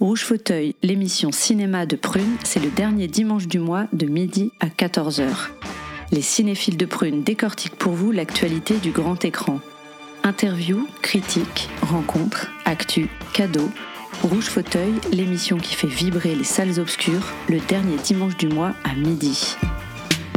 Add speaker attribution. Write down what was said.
Speaker 1: Rouge Fauteuil, l'émission cinéma de Prune, c'est le dernier dimanche du mois de midi à 14h. Les cinéphiles de Prune décortiquent pour vous l'actualité du grand écran. Interviews, critiques, rencontres, actus, cadeaux. Rouge Fauteuil, l'émission qui fait vibrer les salles obscures, le dernier dimanche du mois à midi.